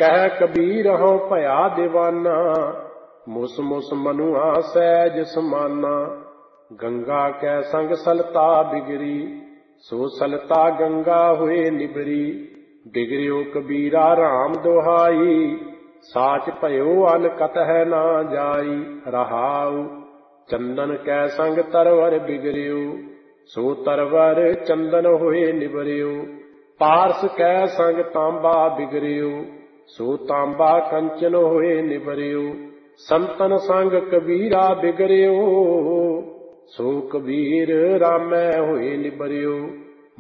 ਕਹਿ ਕਬੀਰ ਹਉ ਭਇਆ ਦੀਵਾਨਾ, ਮੁਸ ਮੁਸ ਮਨੁਆ ਸਹਿਜ ਸਮਾਨਾ। ਗੰਗਾ ਕੈ ਸੰਗ ਸਲਤਾ ਬਿਗਰੀ, ਸੋ ਸਲਤਾ ਗੰਗਾ ਹੋਏ ਨਿਬਰੀ। ਬਿਗੜਿਓ ਕਬੀਰਾ ਰਾਮ ਦੁਹਾਈ, ਸਾਚ ਭਇਓ ਅਨ ਕਤਹਿ ਨਾ ਜਾਈ। ਰਹਾਉ ਚੰਦਨ ਕੈ ਸੰਗ ਤਰਵਰ ਬਿਗੜਿਓ, ਸੋ ਤਰਵਰ ਚੰਦਨ ਹੋਏ ਨਿਬਰਿਓ। ਪਾਰਸ ਕੈ ਸੰਗ ਤਾਂਬਾ ਬਿਗੜਿਓ, ਸੋ ਤਾਂਬਾ ਕੰਚਨ ਹੋਏ ਨਿਬਰਿਓ। ਸੰਤਨ ਸੰਗ ਕਬੀਰਾ ਬਿਗੜਿਓ, ਸੋ ਕਬੀਰ ਰਾਮੈ ਹੋਏ ਨਿਬਰਿਓ।